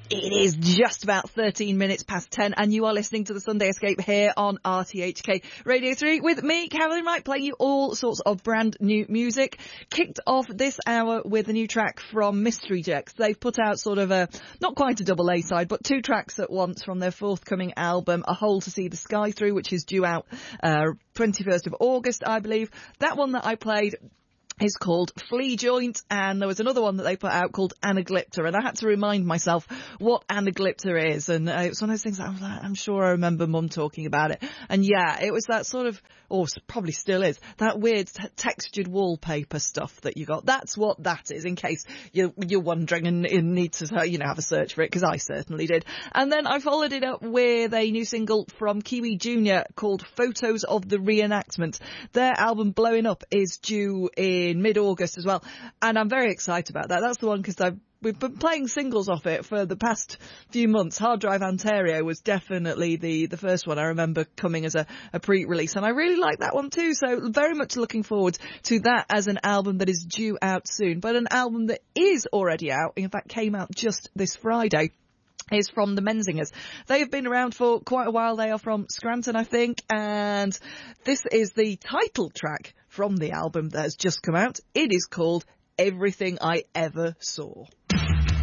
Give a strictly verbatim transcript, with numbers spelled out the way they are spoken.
It is just about thirteen minutes past ten, and you are listening to the Sunday Escape here on R T H K Radio three with me, Carolyn Wright, playing you all sorts of brand new music. Kicked off this hour with a new track from Mystery Jacks. They've put out sort of a, not quite a double A side, but two tracks at once from their forthcoming album, A Hole to See the Sky Through, which is due out uh, twenty-first of August, I believe. That one that I played is called Flea Joint, and there was another one that they put out called Anaglypta, and I had to remind myself what Anaglypta is, and uh, it was one of those things that I was like, I'm sure I remember Mum talking about it. And yeah, it was that sort of, or probably still is, that weird t- textured wallpaper stuff that you got. That's what that is, in case you're, you're wondering and, and need to, you know, have a search for it, because I certainly did. And then I followed it up with a new single from Kiwi Junior called Photos of the Reenactment. Their album Blowing Up is due in in mid-August as well, and I'm very excited about that. That's the one because I've we've been playing singles off it for the past few months. Hard Drive Ontario was definitely the the first one I remember coming as a, a pre-release, and I really like that one too, so very much looking forward to that as an album that is due out soon. But an album that is already out, in fact came out just this Friday, is from the Menzingers. They have been around for quite a while. They are from Scranton, I think, and this is the title track from the album that has just come out. It is called Everything I Ever Saw.